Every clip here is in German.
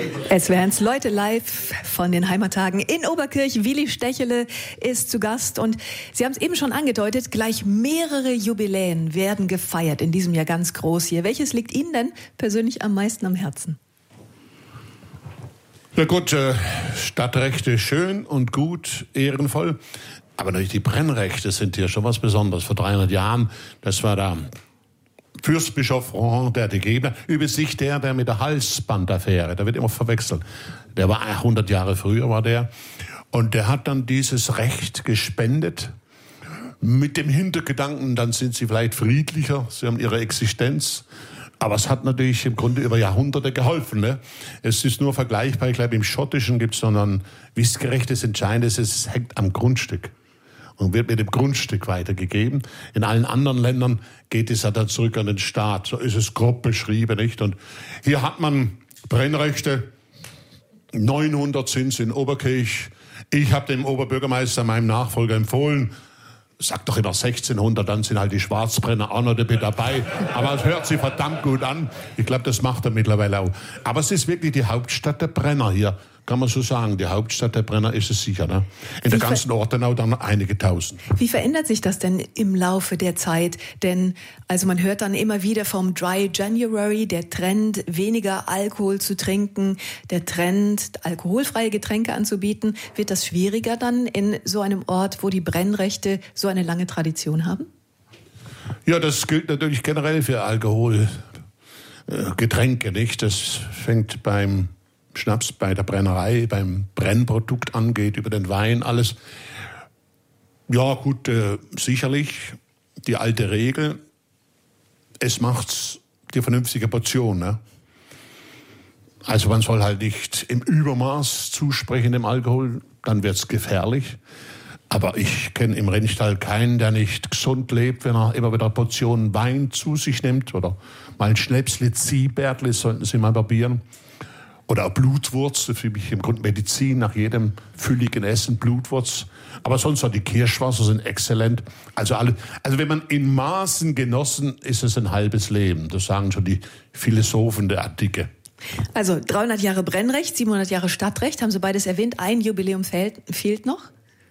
SWR1 Leute live von den Heimattagen in Oberkirch. Willi Stechele ist zu Gast und Sie haben es eben schon angedeutet, gleich mehrere Jubiläen werden gefeiert in diesem Jahr ganz groß hier. Welches liegt Ihnen denn persönlich am meisten am Herzen? Na gut, Stadtrechte schön und gut, ehrenvoll. Aber natürlich die Brennrechte sind hier schon was Besonderes. Vor 300 Jahren, das war der Fürstbischof Rohan, der die Geber, übrigens nicht der mit der Halsbandaffäre, der wird immer verwechselt. Der war 100 Jahre früher, war der. Und der hat dann dieses Recht gespendet mit dem Hintergedanken, dann sind sie vielleicht friedlicher, sie haben ihre Existenz. Aber es hat natürlich im Grunde über Jahrhunderte geholfen. Ne? Es ist nur vergleichbar, ich glaube im Schottischen gibt es so ein wissgerechtes Entscheidendes, es hängt am Grundstück und wird mit dem Grundstück weitergegeben. In allen anderen Ländern geht es ja dann zurück an den Staat. So ist es grob beschrieben, nicht? Und hier hat man Brennrechte. 900 sind es in Oberkirch. Ich habe dem Oberbürgermeister, meinem Nachfolger, empfohlen, sagt doch immer 1600, dann sind halt die Schwarzbrenner auch noch mit dabei. Aber es hört sich verdammt gut an. Ich glaube, das macht er mittlerweile auch. Aber es ist wirklich die Hauptstadt der Brenner hier. Kann man so sagen, die Hauptstadt der Brenner ist es sicher. Ne? In der ganzen Ortenau dann einige tausend. Wie verändert sich das denn im Laufe der Zeit? Denn also man hört dann immer wieder vom Dry January, der Trend, weniger Alkohol zu trinken, der Trend, alkoholfreie Getränke anzubieten. Wird das schwieriger dann in so einem Ort, wo die Brennrechte so eine lange Tradition haben? Ja, das gilt natürlich generell für Alkoholgetränke, nicht? Das fängt beim Schnaps, bei der Brennerei, beim Brennprodukt angeht, über den Wein, alles. Ja, gut, sicherlich die alte Regel, es macht's die vernünftige Portion. Ne? Also man soll halt nicht im Übermaß zusprechen dem Alkohol, dann wird's gefährlich. Aber ich kenne im Rennstall keinen, der nicht gesund lebt, wenn er immer wieder Portionen Wein zu sich nimmt oder mal ein Schnäpsle, Ziehbärtle, sollten Sie mal probieren. Oder auch Blutwurz, das ist für mich im Grunde Medizin, nach jedem fülligen Essen Blutwurz. Aber sonst auch die Kirschwasser sind exzellent. Also wenn man in Maßen genossen, ist es ein halbes Leben. Das sagen schon die Philosophen der Antike. Also 300 Jahre Brennrecht, 700 Jahre Stadtrecht, haben Sie beides erwähnt. Ein Jubiläum fehlt noch?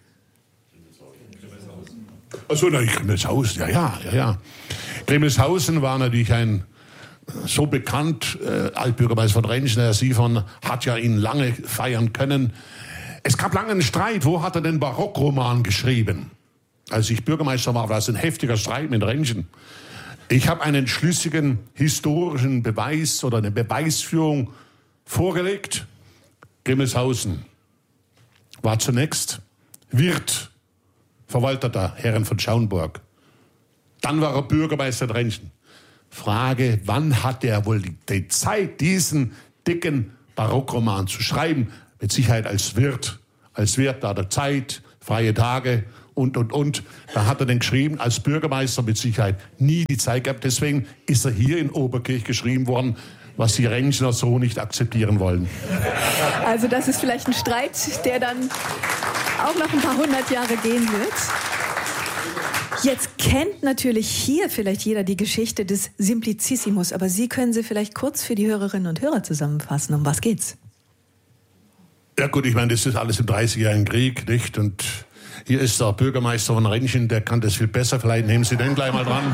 Also Grimmelshausen, ja. Grimmelshausen war natürlich so bekannt, Altbürgermeister von Rentschen, Herr Siefern, hat ja ihn lange feiern können. Es gab lange einen Streit, wo hat er den Barockroman geschrieben? Als ich Bürgermeister war es ein heftiger Streit mit Rentschen. Ich habe einen schlüssigen historischen Beweis oder eine Beweisführung vorgelegt. Grimmelshausen war zunächst Wirt, Verwalter der Herren von Schaumburg. Dann war er Bürgermeister in Rentschen. Frage, wann hat er wohl die Zeit, diesen dicken Barockroman zu schreiben? Mit Sicherheit als Wirt. Als Wirt, da hat er Zeit, freie Tage und. Da hat er den geschrieben, als Bürgermeister mit Sicherheit nie die Zeit gehabt. Deswegen ist er hier in Oberkirch geschrieben worden, was die Rentschner so nicht akzeptieren wollen. Also das ist vielleicht ein Streit, der dann auch noch ein paar 100 Jahre gehen wird. Jetzt kennt natürlich hier vielleicht jeder die Geschichte des Simplicissimus, aber Sie können sie vielleicht kurz für die Hörerinnen und Hörer zusammenfassen. Um was geht's? Ja gut, ich meine, das ist alles im 30-jährigen Krieg, nicht? Und hier ist der Bürgermeister von Rentschen, der kann das viel besser. Vielleicht nehmen Sie den gleich mal dran.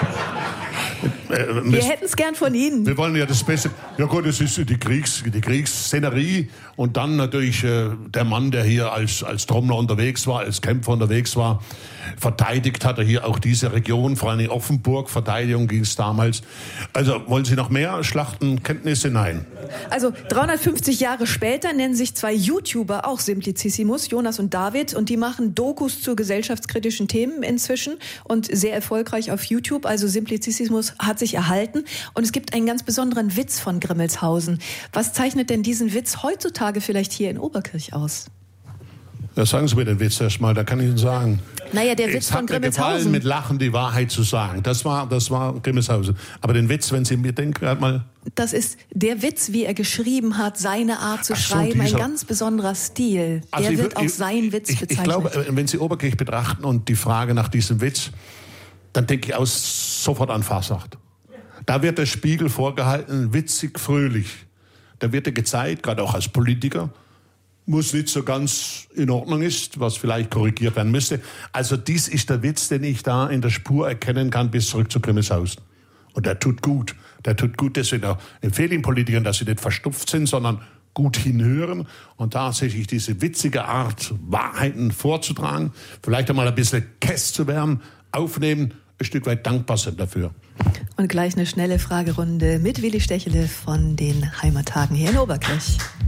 Wir hätten es gern von Ihnen. Wir wollen ja das Beste. Ja gut, das ist die Kriegsszenerie und dann natürlich der Mann, der hier als Trommler unterwegs war, als Kämpfer unterwegs war. Verteidigt hat er hier auch diese Region, vor allem Offenburg, Verteidigung ging es damals. Also wollen Sie noch mehr Schlachtenkenntnisse? Nein. Also 350 Jahre später nennen sich zwei YouTuber auch Simplicissimus, Jonas und David, und die machen Dokus zu gesellschaftskritischen Themen inzwischen und sehr erfolgreich auf YouTube. Also Simplicissimus hat sich erhalten und es gibt einen ganz besonderen Witz von Grimmelshausen. Was zeichnet denn diesen Witz heutzutage vielleicht hier in Oberkirch aus? Ja, sagen Sie mir den Witz erst mal, da kann ich Ihnen sagen. Naja, der Witz von Grimmelshausen. Es hat mir gefallen, mit Lachen die Wahrheit zu sagen. Das war Grimmelshausen. Aber den Witz, wenn Sie mir denken, gerade mal. Das ist der Witz, wie er geschrieben hat, seine Art zu schreiben, ein ganz besonderer Stil. Der wird auch sein Witz bezeichnet. Ich glaube, wenn Sie Oberkirch betrachten und die Frage nach diesem Witz, dann denke ich sofort an Fasnacht. Da wird der Spiegel vorgehalten, witzig, fröhlich. da wird dir gezeigt, gerade auch als Politiker, was nicht so ganz in Ordnung ist, was vielleicht korrigiert werden müsste. Also dies ist der Witz, den ich da in der Spur erkennen kann, bis zurück zu Grimmelshausen. Und der tut gut. Deswegen auch empfehle ich Politikern, dass sie nicht verstopft sind, sondern gut hinhören und tatsächlich diese witzige Art, Wahrheiten vorzutragen, vielleicht einmal ein bisschen kess zu werden, aufnehmen, ein Stück weit dankbar sind dafür. Und gleich eine schnelle Fragerunde mit Willi Stechele von den Heimattagen hier in Oberkirch.